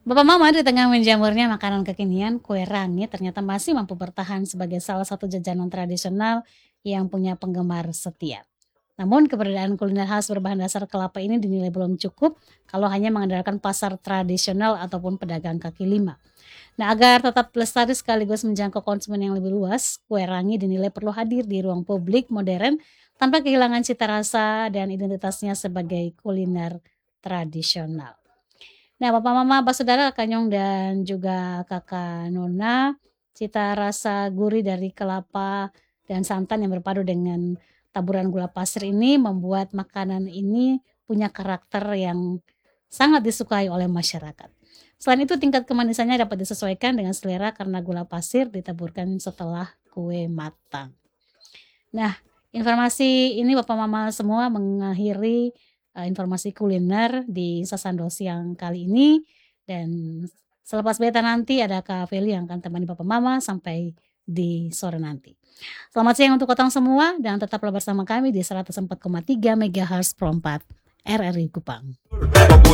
Bapak Mama di tengah menjamurnya makanan kekinian, kue rangi ternyata masih mampu bertahan sebagai salah satu jajanan tradisional yang punya penggemar setia. Namun keberadaan kuliner khas berbahan dasar kelapa ini dinilai belum cukup kalau hanya mengandalkan pasar tradisional ataupun pedagang kaki lima. Nah, agar tetap lestari sekaligus menjangkau konsumen yang lebih luas, kue rangi dinilai perlu hadir di ruang publik modern tanpa kehilangan cita rasa dan identitasnya sebagai kuliner tradisional. Nah, Papa Mama, Abah Saudara, Kak Nyong dan juga Kakak Nona, cita rasa gurih dari kelapa dan santan yang berpadu dengan taburan gula pasir ini membuat makanan ini punya karakter yang sangat disukai oleh masyarakat. Selain itu, tingkat kemanisannya dapat disesuaikan dengan selera karena gula pasir ditaburkan setelah kue matang. Nah, informasi ini Bapak Mama semua mengakhiri, informasi kuliner di Sasando siang kali ini, dan selepas beta nanti ada Kak Feli yang akan temani Bapak Mama sampai di sore nanti. Selamat siang untuk kotong semua dan tetaplah bersama kami di 104,3 MHz Pro 4 RRI Kupang.